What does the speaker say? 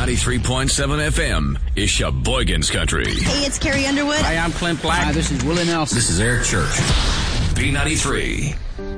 93.7 FM is Sheboygan's Country. Hey, it's Carrie Underwood. Hi, I'm Clint Black. Hi, this is Willie Nelson. This is Eric Church. B93.